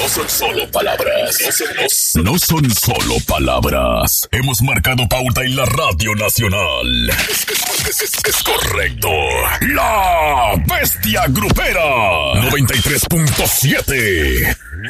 No son solo palabras. No son solo palabras. Hemos marcado pauta en la Radio Nacional. Es correcto. La Bestia Grupera 93.7.